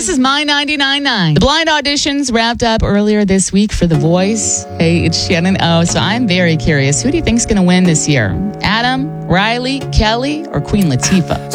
This is My 99.9. The blind auditions wrapped up earlier this week for The Voice. Hey, it's Shannon O. So I'm very curious. Who do you think's going to win this year? Adam, Riley, Kelly, or Queen Latifah?